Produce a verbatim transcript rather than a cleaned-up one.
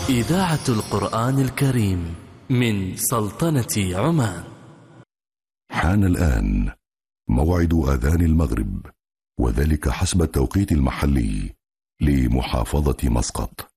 إذاعة القرآن الكريم من سلطنة عمان. حان الآن موعد آذان المغرب، وذلك حسب التوقيت المحلي لمحافظة مسقط.